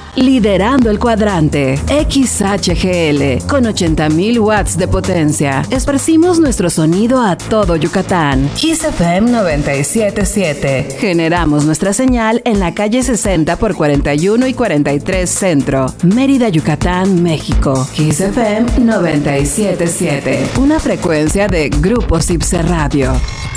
Liderando el cuadrante, XHGL, con 80,000 watts de potencia. Esparcimos nuestro sonido a todo Yucatán. Kiss FM 97.7. Generamos nuestra señal en la calle 60 por 41 y 43 Centro, Mérida, Yucatán, México. Kiss FM 97.7. Una frecuencia de Grupo Cipse Radio.